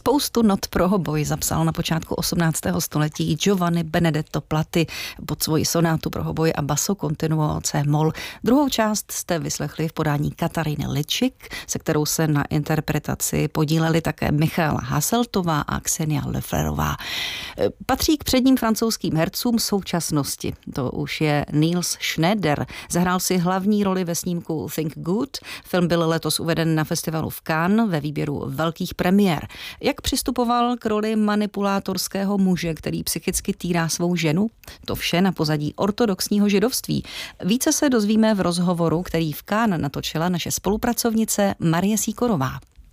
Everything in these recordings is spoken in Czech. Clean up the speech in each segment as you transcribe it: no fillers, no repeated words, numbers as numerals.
Spoustu not pro hoboj zapsal na počátku 18. století Giovanni Benedetto Platti pod svoji sonátu pro hoboj a basso continuo C-moll. Druhou část jste vyslechli v podání Katariny Ličik, se kterou se na interpretaci podíleli také Michaela Hasseltová a Ksenia Leflerová. Patří k předním francouzským hercům současnosti. To už je Niels Schneider. Zahrál si hlavní roli ve snímku Think Good. Film byl letos uveden na festivalu v Cannes ve výběru velkých premiér. Jak přistupoval k roli manipulátorského muže, který psychicky týrá svou ženu? To vše na pozadí ortodoxního židovství. Více se dozvíme v rozhovoru, který v Cannes natočila naše spolupracovnice Marie Sýkorová.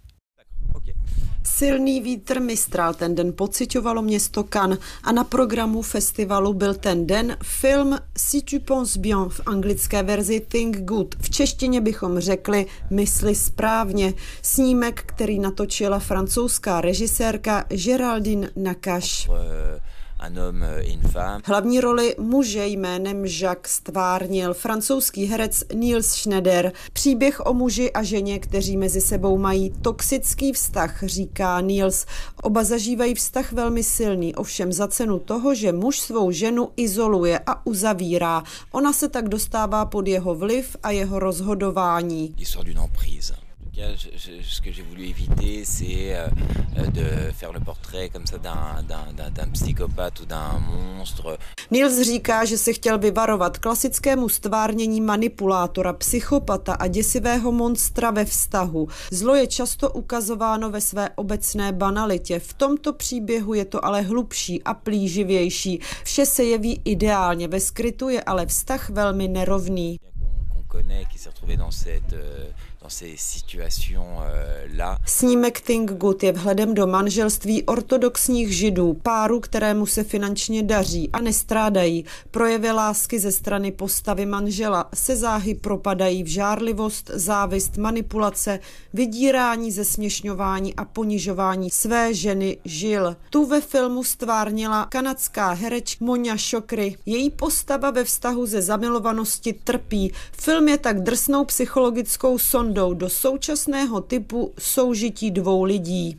Silný vítr Mistral ten den pociťovalo město Cannes a na programu festivalu byl ten den film Si tu penses bien, v anglické verzi Think Good. V češtině bychom řekli Mysli správně. Snímek, který natočila francouzská režisérka Géraldine Nakache. Hlavní roli muže jménem Jacques stvárnil francouzský herec Niels Schneider. Příběh o muži a ženě, kteří mezi sebou mají toxický vztah, říká Niels. Oba zažívají vztah velmi silný, ovšem za cenu toho, že muž svou ženu izoluje a uzavírá. Ona se tak dostává pod jeho vliv a jeho rozhodování. Ce que j'ai voulu éviter, c'est de faire le portrait comme ça d'un psychopathe ou d'un monstre. Niels říká, že se chtěl vyvarovat klasickému stvárnění manipulátora, psychopata a děsivého monstra ve vztahu. Zlo je často ukazováno ve své obecné banalitě. V tomto příběhu je to ale hlubší a plíživější. Vše se jeví ideálně, ve skrytu je ale vztah velmi nerovný. Snímek Think Good je vhledem do manželství ortodoxních židů, páru, kterému se finančně daří a nestrádají. Projevy lásky ze strany postavy manžela se záhy propadají v žárlivost, závist, manipulace, vydírání, zesměšňování a ponižování své ženy Jill. Tu ve filmu stvárnila kanadská herečka Monia Chokri. Její postava ve vztahu ze zamilovanosti trpí. Film je tak drsnou psychologickou sondou do současného typu soužití dvou lidí.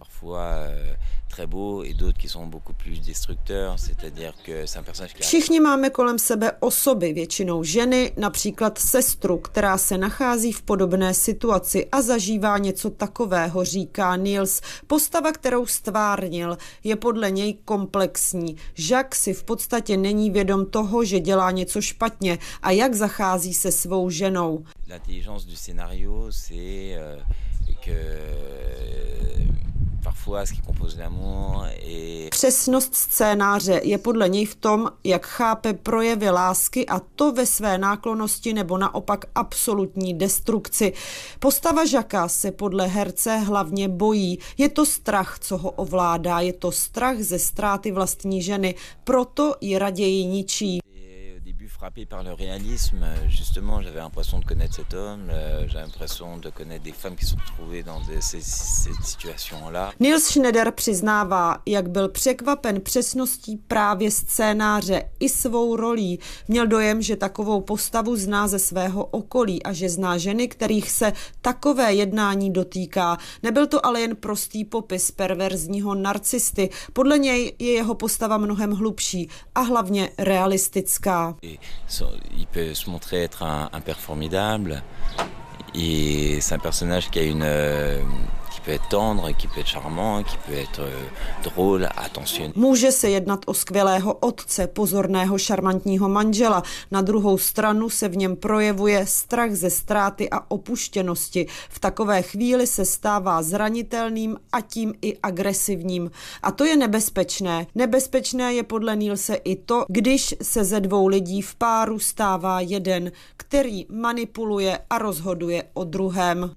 Všichni máme kolem sebe osoby, většinou ženy, například sestru, která se nachází v podobné situaci a zažívá něco takového, říká Niels. Postava, kterou stvárnil, je podle něj komplexní. Jacques si v podstatě není vědom toho, že dělá něco špatně a jak zachází se svou ženou. L'intelligence du scénario, c'est que parfois ce qui compose l'amour et přesnost scénáře je podle něj v tom, jak chápe projevy lásky a to ve své náklonnosti nebo naopak absolutní destrukci. Postava Jacquesa se podle herce hlavně bojí. Je to strach, co ho ovládá, je to strach ze ztráty vlastní ženy, proto ji raději ničí. Frappé par le réalisme, justement, j'avais l'impression de connaître cet homme, j'avais l'impression de connaître des femmes qui sont retrouvées dans ces situations-là. Niels Schneider přiznává, jak byl překvapen přesností právě scénáře i svou rolí. Měl dojem, že takovou postavu zná ze svého okolí a že zná ženy, kterých se takové jednání dotýká. Nebyl to ale jen prostý popis perverzního narcisty. Podle něj je jeho postava mnohem hlubší a hlavně realistická. Il peut se montrer être un père formidable et c'est un personnage qui peut être tendre, qui peut être charmant, qui peut être drôle, attentionné. Může se jednat o skvělého otce, pozorného, šarmantního manžela. Na druhou stranu se v něm projevuje strach ze ztráty a opuštěnosti. V takové chvíli se stává zranitelným a tím i agresivním. A to je nebezpečné. Nebezpečné je podle Nielse i to, když se ze dvou lidí v páru stává jeden, který manipuluje a rozhoduje o druhém.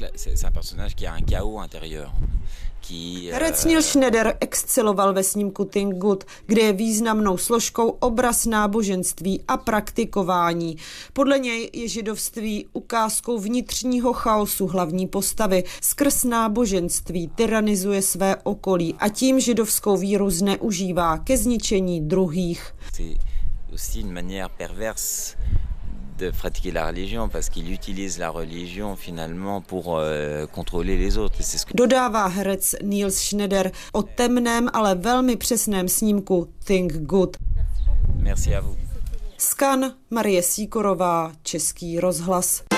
Herec Niels Schneider exceloval ve snímku Think Good, kde je významnou složkou obraz náboženství a praktikování. Podle něj je židovství ukázkou vnitřního chaosu hlavní postavy. Skrz náboženství tyranizuje své okolí a tím židovskou víru zneužívá ke zničení druhých. C'est aussi une manière perverse de pratiquer la religion parce qu'il utilise la religion finalement pour contrôler les autres. Dodává herec Niels Schneider o temném, ale velmi přesném snímku Think Good. Merci à vous. Z Cannes Marie Sýkorová, Český rozhlas.